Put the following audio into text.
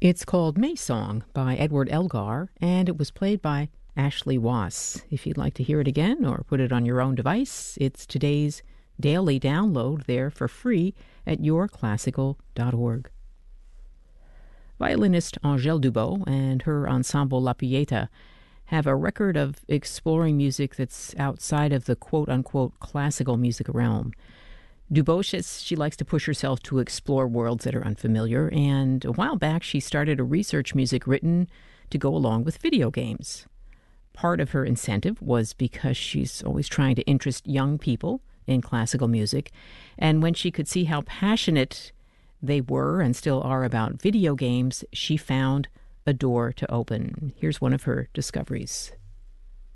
It's called May Song by Edward Elgar, and it was played by Ashley Wass. If you'd like to hear it again or put it on your own device, it's today's daily download there for free at yourclassical.org. Violinist Angèle Dubos and her ensemble La Pieta have a record of exploring music that's outside of the quote-unquote classical music realm. Dubos says she likes to push herself to explore worlds that are unfamiliar, and a while back she started a research music written to go along with video games. Part of her incentive was because she's always trying to interest young people in classical music, and when she could see how passionate they were and still are about video games, she found a door to open. Here's one of her discoveries.